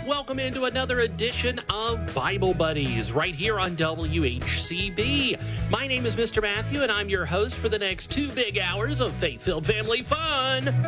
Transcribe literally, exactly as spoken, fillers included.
Welcome into another edition of Bible Buddies right here on W H C B. My name is Mister Matthew, and I'm your host for the next two big hours of faith-filled family fun.